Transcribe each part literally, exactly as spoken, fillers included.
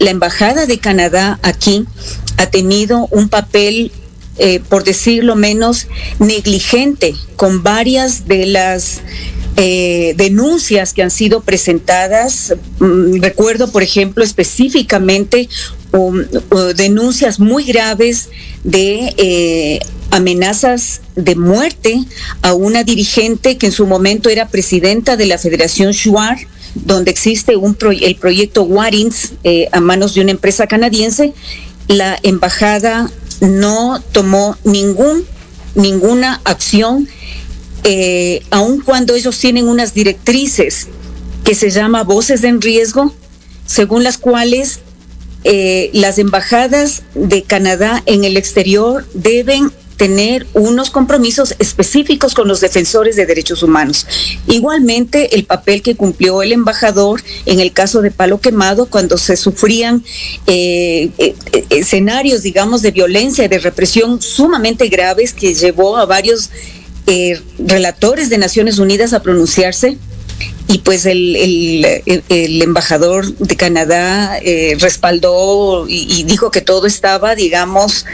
la Embajada de Canadá aquí ha tenido un papel, eh, por decirlo menos, negligente con varias de las eh, denuncias que han sido presentadas. Mm, recuerdo, por ejemplo, específicamente um, uh, denuncias muy graves de eh, amenazas de muerte a una dirigente que en su momento era presidenta de la Federación Shuar, donde existe un pro, el proyecto Warins eh, a manos de una empresa canadiense. La embajada no tomó ningún, ninguna acción, eh, aun cuando ellos tienen unas directrices que se llama Voces en Riesgo, según las cuales eh, las embajadas de Canadá en el exterior deben tener unos compromisos específicos con los defensores de derechos humanos. Igualmente, el papel que cumplió el embajador en el caso de Palo Quemado, cuando se sufrían eh, eh, escenarios, digamos, de violencia y de represión sumamente graves que llevó a varios eh, relatores de Naciones Unidas a pronunciarse. Y pues el, el, el, el embajador de Canadá eh, respaldó y, y dijo que todo estaba, digamos,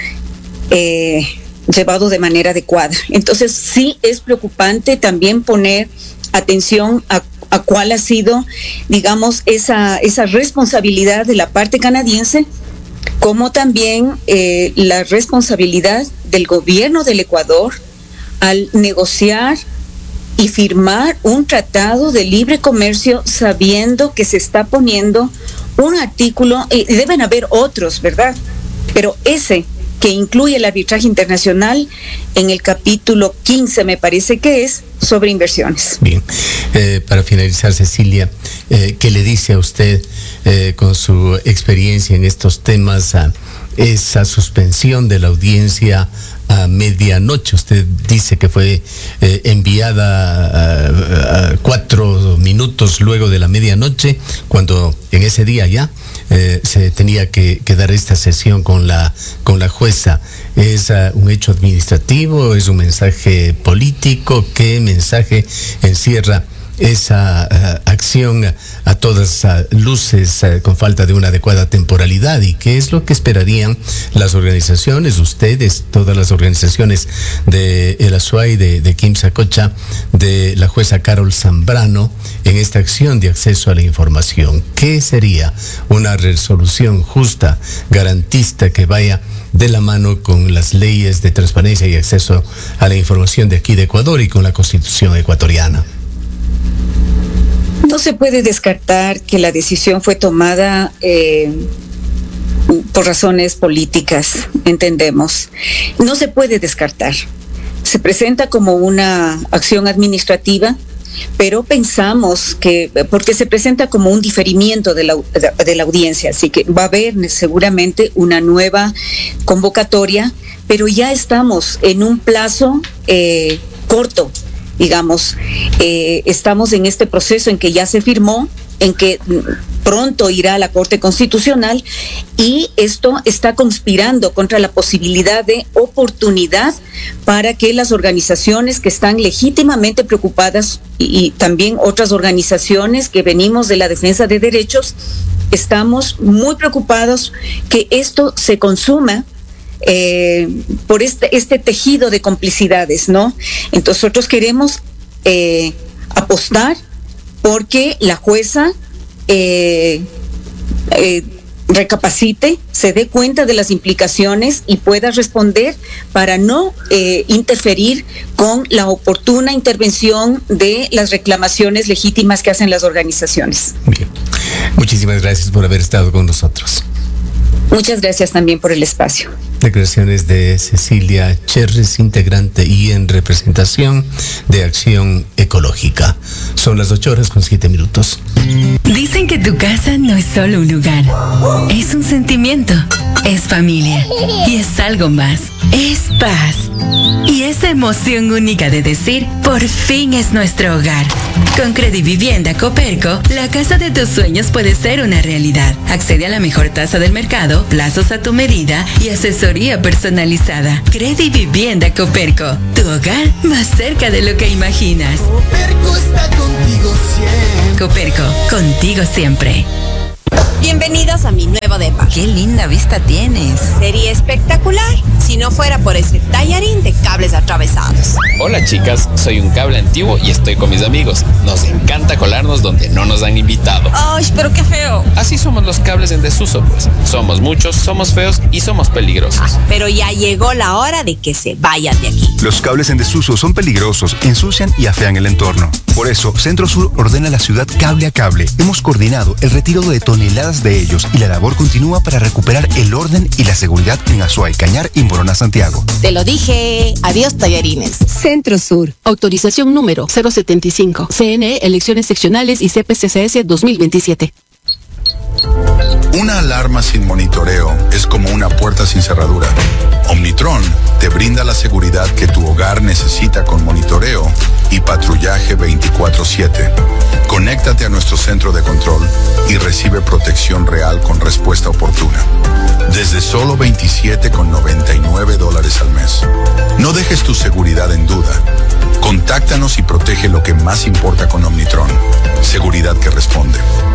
eh, llevado de manera adecuada. Entonces sí es preocupante también poner atención a, a cuál ha sido, digamos, esa, esa responsabilidad de la parte canadiense, como también eh, la responsabilidad del gobierno del Ecuador al negociar y firmar un tratado de libre comercio sabiendo que se está poniendo un artículo, y deben haber otros, ¿verdad? Pero ese que incluye el arbitraje internacional en el capítulo quince, me parece que es, sobre inversiones. Bien, eh, para finalizar, Cecilia, eh, ¿qué le dice a usted eh, con su experiencia en estos temas a esa suspensión de la audiencia a medianoche? Usted dice que fue eh, enviada a, a cuatro minutos luego de la medianoche, cuando en ese día ya eh, se tenía que, que dar esta sesión con la con la jueza. ¿Es uh, un hecho administrativo? ¿Es un mensaje político? ¿Qué mensaje encierra esa uh, acción uh, a todas uh, luces uh, con falta de una adecuada temporalidad? ¿Y qué es lo que esperarían las organizaciones, ustedes, todas las organizaciones de El Azuay, de, de Kim Sacocha, de la jueza Carol Zambrano en esta acción de acceso a la información? ¿Qué sería una resolución justa, garantista, que vaya de la mano con las leyes de transparencia y acceso a la información de aquí de Ecuador y con la Constitución ecuatoriana? No se puede descartar que la decisión fue tomada eh, por razones políticas, entendemos. No se puede descartar. Se presenta como una acción administrativa, pero pensamos que, porque se presenta como un diferimiento de la, de la audiencia, así que va a haber seguramente una nueva convocatoria, pero ya estamos en un plazo eh, corto. Digamos, eh, estamos en este proceso en que ya se firmó, en que pronto irá a la Corte Constitucional, y esto está conspirando contra la posibilidad de oportunidad para que las organizaciones que están legítimamente preocupadas y, y también otras organizaciones que venimos de la defensa de derechos, estamos muy preocupados que esto se consuma Eh, por este, este tejido de complicidades, ¿no? Entonces nosotros queremos eh, apostar porque la jueza eh, eh, recapacite, se dé cuenta de las implicaciones y pueda responder para no eh, interferir con la oportuna intervención de las reclamaciones legítimas que hacen las organizaciones. Bien. Muchísimas gracias por haber estado con nosotros. Muchas gracias también por el espacio. Declaraciones de Cecilia Cherres, integrante y en representación de Acción Ecológica. Son las ocho horas con siete minutos. Dicen que tu casa no es solo un lugar, es un sentimiento, es familia y es algo más, es paz. Y esa emoción única de decir, por fin es nuestro hogar. Con Credivivienda Coperco, la casa de tus sueños puede ser una realidad. Accede a la mejor tasa del mercado, plazos a tu medida y asesoría personalizada. Credivivienda Coperco, tu hogar más cerca de lo que imaginas. Coperco está contigo siempre. Coperco, contigo siempre. Bienvenidos a mi nuevo depa. Qué linda vista tienes. Sería espectacular si no fuera por ese tallarín de cables atravesados. Hola chicas, soy un cable antiguo y estoy con mis amigos. Nos encanta colarnos donde no nos han invitado. Ay, pero qué feo. Así somos los cables en desuso, pues. Somos muchos, somos feos y somos peligrosos. Ah, pero ya llegó la hora de que se vayan de aquí. Los cables en desuso son peligrosos, ensucian y afean el entorno. Por eso, Centro Sur ordena a la ciudad cable a cable. Hemos coordinado el retiro de toneladas de ellos y la labor continúa para recuperar el orden y la seguridad en Azuay, Cañar y Morona, Santiago. Te lo dije. Adiós, tallarines. Centro Sur. Autorización número cero setenta y cinco. C N E, elecciones seccionales y C P C C S dos mil veintisiete. Una alarma sin monitoreo es como una puerta sin cerradura. Omnitron te brinda la seguridad que tu hogar necesita con monitoreo y patrullaje veinticuatro siete. Conéctate a nuestro centro de control y recibe protección real con respuesta oportuna. Desde solo veintisiete con noventa y nueve dólares al mes. No dejes tu seguridad en duda. Contáctanos y protege lo que más importa con Omnitron. Seguridad que responde.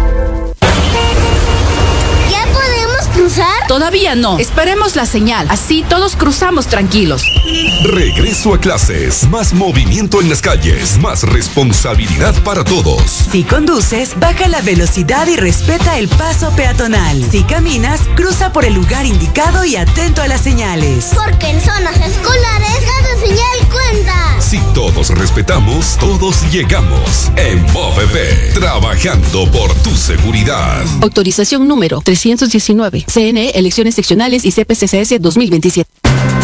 ¿Ya podemos cruzar? Todavía no. Esperemos la señal. Así todos cruzamos tranquilos. Regreso a clases. Más movimiento en las calles. Más responsabilidad para todos. Si conduces, baja la velocidad y respeta el paso peatonal. Si caminas, cruza por el lugar indicado y atento a las señales. Porque en zonas escolares, cada señal cuenta. Si todos respetamos, todos llegamos. En V O V P, trabajando por tu seguridad. Autorización número trescientos diecinueve. C N E, elecciones seccionales y C P C C S dos mil veintisiete.